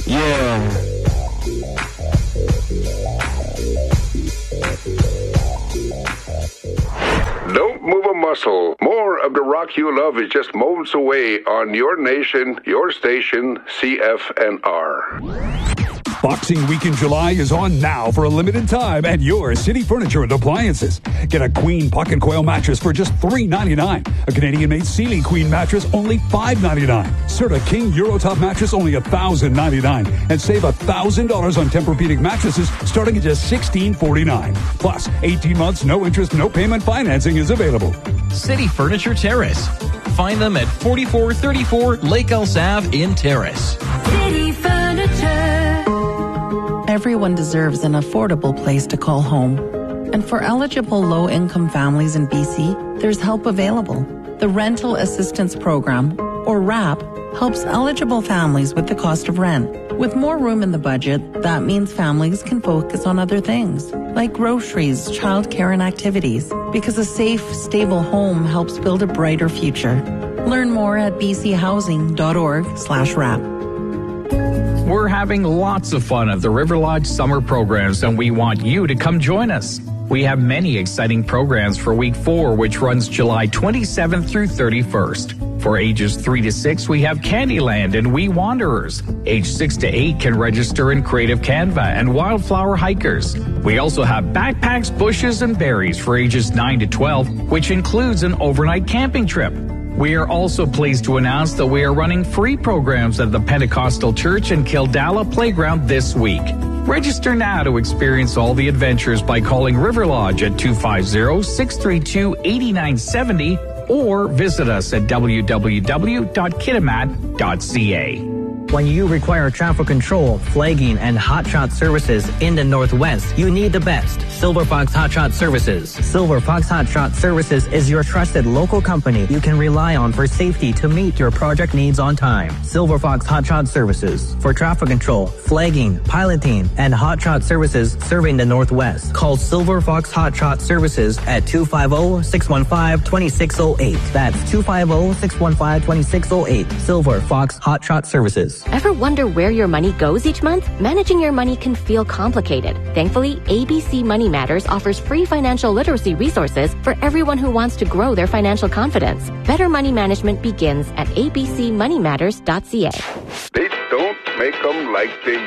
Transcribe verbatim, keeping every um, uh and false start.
Yeah. Don't move a muscle. More of the rock you love is just moments away on your nation, your station, C F N R. Boxing Week in July is on now for a limited time at your City Furniture and Appliances. Get a Queen Pocket Coil mattress for just three ninety-nine. A Canadian-made Sealy Queen mattress only five ninety-nine. Serta King Eurotop mattress only one thousand ninety-nine. And save one thousand dollars on Tempur-Pedic mattresses starting at just sixteen forty-nine. Plus, eighteen months, no interest, no payment financing is available. City Furniture Terrace. Find them at forty-four thirty-four Lake Elsa Avenue in Terrace. City Furniture. Everyone deserves an affordable place to call home. And for eligible low-income families in B C, there's help available. The Rental Assistance Program, or RAP, helps eligible families with the cost of rent. With more room in the budget, that means families can focus on other things, like groceries, childcare, and activities, because a safe, stable home helps build a brighter future. Learn more at bchousing.org slash RAP. We're having lots of fun at the River Lodge summer programs, and we want you to come join us. We have many exciting programs for week four, which runs July twenty-seventh through thirty-first. For ages three to six, we have Candyland and We Wanderers. Age six to eight can register in Creative Canva and Wildflower Hikers. We also have Backpacks, Bushes, and Berries for ages nine to twelve, which includes an overnight camping trip. We are also pleased to announce that we are running free programs at the Pentecostal Church and Kildala Playground this week. Register now to experience all the adventures by calling River Lodge at two five zero, six three two, eight nine seven zero or visit us at w w w dot kitimat dot c a. When you require traffic control, flagging, and hotshot services in the Northwest, you need the best. Silver Fox Hotshot Services. Silver Fox Hotshot Services is your trusted local company you can rely on for safety to meet your project needs on time. Silver Fox Hotshot Services. For traffic control, flagging, piloting, and hotshot services serving the Northwest. Call Silver Fox Hotshot Services at two five zero, six one five, two six zero eight. That's two five zero, six one five, two six zero eight. Silver Fox Hotshot Services. Ever wonder where your money goes each month? Managing your money can feel complicated. Thankfully, A B C Money Matters offers free financial literacy resources for everyone who wants to grow their financial confidence. Better money management begins at a b c money matters dot c a. They don't make them like they